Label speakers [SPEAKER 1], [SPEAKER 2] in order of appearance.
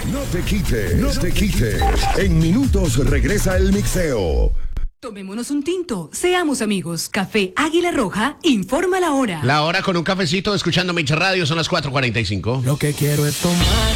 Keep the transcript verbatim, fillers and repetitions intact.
[SPEAKER 1] No te quites, no te quites. En minutos regresa el mixeo.
[SPEAKER 2] Tomémonos un tinto, seamos amigos. Café Águila Roja, informa la hora.
[SPEAKER 3] La hora con un cafecito, escuchando Mix Radio, son las cuatro cuarenta y cinco.
[SPEAKER 4] Lo que quiero es tomar